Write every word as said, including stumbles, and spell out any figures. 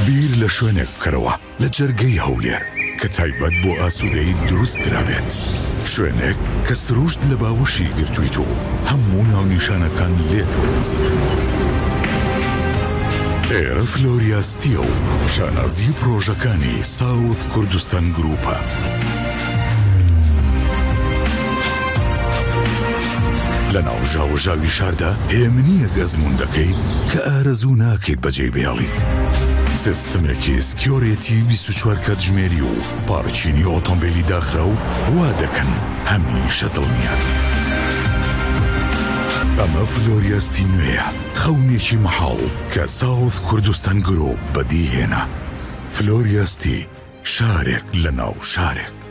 بیر لە شوێنێک بکەرەوە لە جەرگەی هەولێر کە تایبەت بۆ ئاسوودەیی دروست کرابێت، شوێنێک کە سروشت لە باوەشی گرتوویت و هەموو ناونیشانەکان لێت وەرزیتنەوە. ئێرە فلۆریاستیە و شانازی پرۆژەکانی ساوث کوردستان گروپە. لە ناو ژاوەژاوی شاردا هێمنیە گەزموندەکەی کە ئارەزوو ناکەیت بەجێ بێڵیت. سیستمێکی سکیۆرێتی بیست و چوار کاتژمێری و پارچینی ئۆتۆمبیلی داخرا و وا دەکەن هەمیشە دڵنیان. ئەمە فلۆریاستی نوێیە، خەونێکی مەحاڵ کە ساوث کوردستان گرۆپ بەدیهێنا. فلۆریاستی، شارێک لە ناو شارێک.